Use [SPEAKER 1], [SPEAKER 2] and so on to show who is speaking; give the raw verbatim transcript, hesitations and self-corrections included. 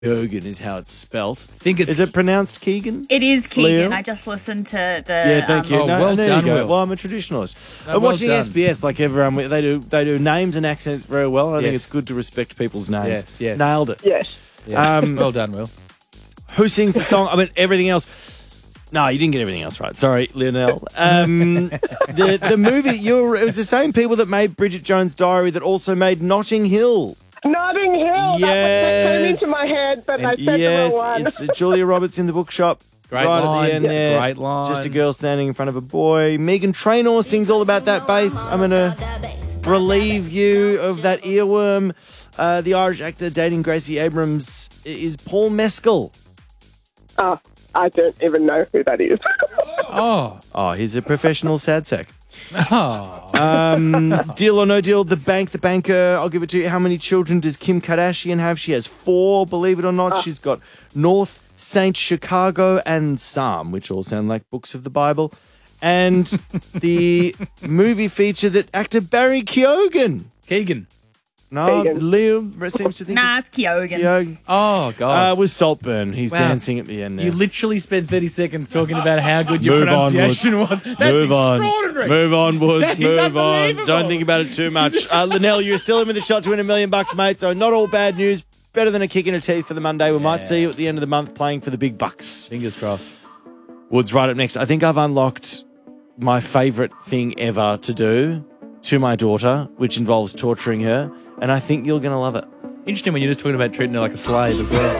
[SPEAKER 1] Keegan is how it's spelt.
[SPEAKER 2] Think it's
[SPEAKER 1] Is it pronounced Keegan?
[SPEAKER 3] It is Keegan.
[SPEAKER 1] Leo?
[SPEAKER 3] I just listened to the.
[SPEAKER 1] Yeah, thank you.
[SPEAKER 2] Oh,
[SPEAKER 1] no,
[SPEAKER 2] well
[SPEAKER 1] there
[SPEAKER 2] done,
[SPEAKER 1] you go.
[SPEAKER 2] Will.
[SPEAKER 1] Well, I'm a traditionalist.
[SPEAKER 2] No,
[SPEAKER 1] I'm
[SPEAKER 2] well
[SPEAKER 1] watching
[SPEAKER 2] done.
[SPEAKER 1] S B S like everyone. They do They do names and accents very well. And I think
[SPEAKER 2] Yes.
[SPEAKER 1] it's good to respect people's names.
[SPEAKER 2] Yes, yes.
[SPEAKER 1] Nailed it.
[SPEAKER 4] Yes.
[SPEAKER 2] Yes.
[SPEAKER 1] Um,
[SPEAKER 2] well done, Will.
[SPEAKER 1] Who sings the song? I mean, everything else. No, you didn't get everything else right. Sorry, Lionel. Um, the the movie. You're, it was the same people that made Bridget Jones' Diary that also made Notting Hill.
[SPEAKER 4] Notting Hill. That, was, that came
[SPEAKER 1] Yes.
[SPEAKER 4] into my head, but I said
[SPEAKER 1] Yes,
[SPEAKER 4] the wrong one.
[SPEAKER 1] it's Julia Roberts in the bookshop.
[SPEAKER 2] Great
[SPEAKER 1] right
[SPEAKER 2] line.
[SPEAKER 1] at the end
[SPEAKER 2] Yeah.
[SPEAKER 1] there.
[SPEAKER 2] Great line.
[SPEAKER 1] Just a girl standing in front of a boy. Megan Trainor sings all about that bass. I'm going to relieve you of that earworm. Uh, the Irish actor dating Gracie Abrams is Paul Mescal.
[SPEAKER 4] Oh, I don't even know who that is.
[SPEAKER 2] Oh.
[SPEAKER 1] Oh, he's a professional sad sack.
[SPEAKER 2] Oh.
[SPEAKER 1] Um, deal or no deal, the bank, the banker, I'll give it to you. How many children does Kim Kardashian have? She has four, believe it or not. She's got North, Saint, Chicago, and Psalm, which all sound like books of the Bible. And the movie feature that actor Barry Keoghan.
[SPEAKER 2] Keegan.
[SPEAKER 1] No,
[SPEAKER 4] Keoghan.
[SPEAKER 1] Leo seems to think
[SPEAKER 3] Nah,
[SPEAKER 1] it's
[SPEAKER 3] it's Keoghan.
[SPEAKER 1] Keoghan.
[SPEAKER 2] Oh, God.
[SPEAKER 1] Uh, with Saltburn. He's
[SPEAKER 2] Wow.
[SPEAKER 1] dancing at the end now.
[SPEAKER 2] You literally spent thirty seconds talking about how good your
[SPEAKER 1] Move on,
[SPEAKER 2] pronunciation was. That's
[SPEAKER 1] Move on.
[SPEAKER 2] extraordinary.
[SPEAKER 1] Move on, Woods.
[SPEAKER 2] That is
[SPEAKER 1] Move on.
[SPEAKER 2] unbelievable.
[SPEAKER 1] Don't think about it too much. Uh, Linnell, you're still in with a shot to win a million bucks, mate. So not all bad news. Better than a kick in the teeth for the Monday. We might see you at the end of the month playing for the big bucks.
[SPEAKER 2] Fingers crossed.
[SPEAKER 1] Woods, right up next. I think I've unlocked my favourite thing ever to do to my daughter, which involves torturing her. And I think you're going to love it.
[SPEAKER 2] Interesting when you're just talking about treating her like a slave as well.